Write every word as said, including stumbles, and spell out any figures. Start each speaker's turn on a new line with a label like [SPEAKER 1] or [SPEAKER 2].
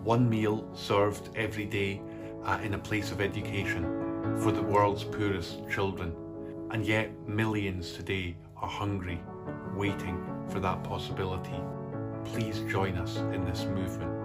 [SPEAKER 1] one meal served every day uh, in a place of education for the world's poorest children. And yet millions today are hungry, waiting for that possibility. Please join us in this movement.